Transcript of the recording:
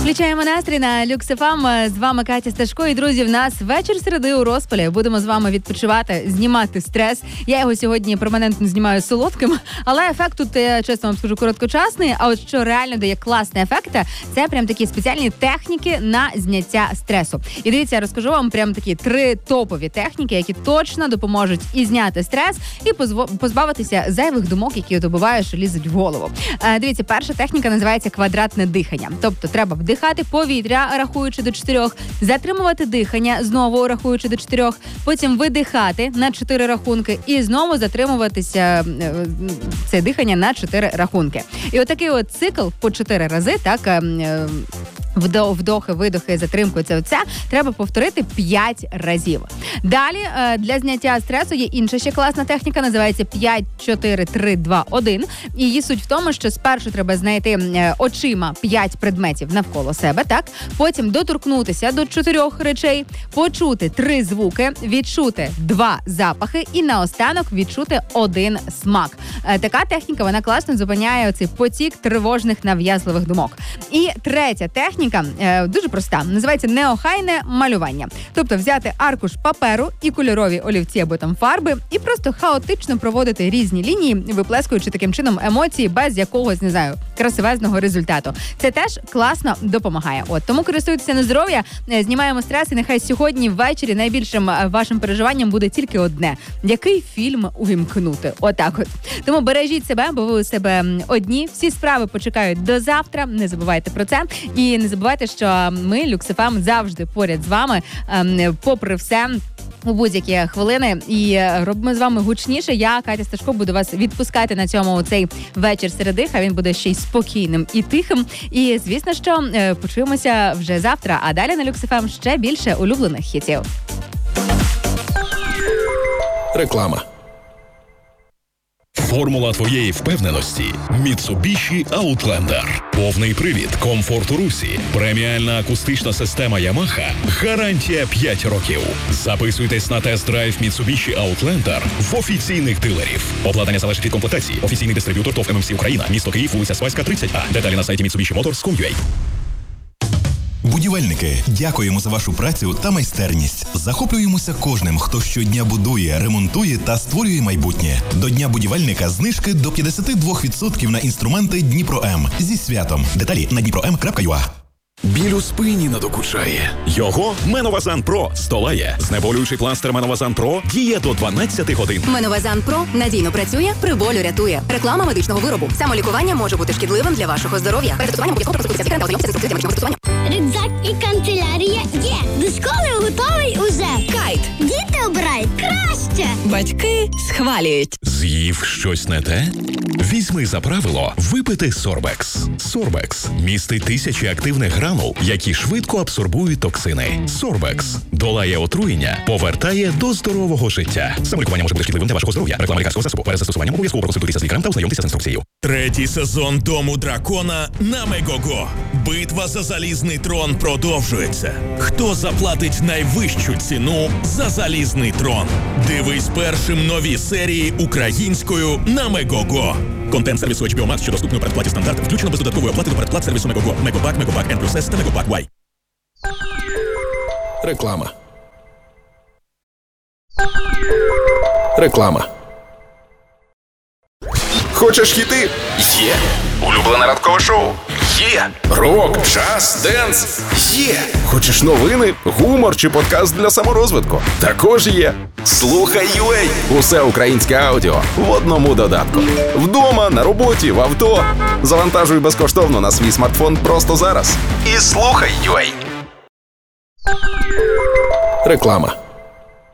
Включаємо настрій на Люкс ФМ. З вами Катя Сташко. І, друзі, в нас вечір середи у розпалі. Будемо з вами відпочивати, знімати стрес. Я його сьогодні перманентно знімаю солодким, але ефект тут, чесно вам скажу, короткочасний. А от що реально дає класний ефект, це прям такі спеціальні техніки на зняття стресу. І дивіться, я розкажу вам прям такі 3 топові техніки, які точно допоможуть і зняти стрес, і позбавитися зайвих думок, які добуваєш, лізуть в голову. Дивіться, перша техніка називається квадратне дихання. Тобто треба вдихати повітря, рахуючи до 4, затримувати дихання, знову рахуючи до 4, потім видихати на 4 рахунки і знову затримуватися це дихання на 4 рахунки. І отакий от цикл по 4 рази, так, вдохи, видохи, затримку, це треба повторити 5 разів. Далі для зняття стресу є інша ще класна техніка, називається 5, 4, 3, 2, 1. І її суть в тому, що спершу треба знайти очима 5 предметів навколо себе, так? Потім доторкнутися до 4 речей, почути 3 звуки, відчути 2 запахи і наостанок відчути 1 смак. Така техніка, вона класно зупиняє оцей потік тривожних нав'язливих думок. І третя техніка дуже проста, називається неохайне малювання. Тобто взяти аркуш паперу і кольорові олівці або там фарби і просто хаотично проводити різні лінії, виплескуючи таким чином емоції без якогось, не знаю, красивезного результату. Це теж класно допомагає. Тому користуйтеся на здоров'я, знімаємо стрес, і нехай сьогодні ввечері найбільшим вашим переживанням буде тільки одне. Який фільм увімкнути? Отак от. Тому бережіть себе, бо ви у себе одні. Всі справи почекають до завтра. Не забувайте про це. І не забувайте, що ми, Люкс ФМ, завжди поряд з вами, попри все, у будь-які хвилини. І робимо з вами гучніше. Я, Катя Сташко, буду вас відпускати на цьому цей вечір середи. Хай він буде ще й спокійним і тихим. І, звісно, що почуємося вже завтра. А далі на Люкс ФМ ще більше улюблених хітів. Реклама. Формула твоєї впевненості – Mitsubishi Outlander. Повний привід, комфорт у русі, преміальна акустична система Yamaha, гарантія 5 років. Записуйтесь на тест-драйв Mitsubishi Outlander в офіційних дилерів. Обладнання залежить від комплектації. Офіційний дистриб'ютор ТОВ ММС Україна. Місто Київ, вулиця Свайська, 30А. Деталі на сайті mitsubishimotors.com.ua. Будівельники, дякуємо за вашу працю та майстерність. Захоплюємося кожним, хто щодня будує, ремонтує та створює майбутнє. До Дня будівельника знижки до 52% на інструменти Дніпро-М. Зі святом. Деталі на dniprom.ua. Біль у спині надокучає. Його Меновазан Про здолає. Знеболюючий пластир Меновазан Про діє до 12 годин. Меновазан Про надійно працює, при болю рятує. Реклама медичного виробу. Самолікування може бути шкідливим для вашого здоров'я. Перед застосуванням обов'язково проконсультуйтеся з лікарем та ознайомтеся з інструкцією для медичного застосування. Рюкзак і канцелярія є. До школи готовий уже. Кайт. Діти обирають краще. Батьки схвалюють. З'їв щось не те? Візьми за правило випити Сорбекс. Сорбекс містить тисячі активних гранул, які швидко абсорбують токсини. Сорбекс долає отруєння, повертає до здорового життя. Самолікування може бути шкідливим для вашого здоров'я. Реклама лікарського засобу. Перед застосуванням обов'язково проконсультуйтеся з лікарем та ознайомтеся з інструкцією. 3-й сезон Дому дракона на Мегого. Битва за залізний трон продовжується. Хто заплатить найвищу ціну за залізний трон? Дивись першим нові серії українською на Мегого. Контент сервісу HBO Max, що доступний у передплаті стандарт, включено без додаткової оплати до передплат сервісу Мегого. Мегобак, Мегобак N+S та Мегобак Y. Реклама. Реклама. Хочеш хіти? Є. Улюблене ранкове шоу? Є. Рок, джаз, денс? Є. Хочеш новини, гумор чи подкаст для саморозвитку? Також є. Слухай UA. Усе українське аудіо в одному додатку. Вдома, на роботі, в авто. Завантажуй безкоштовно на свій смартфон просто зараз. І слухай UA. Реклама.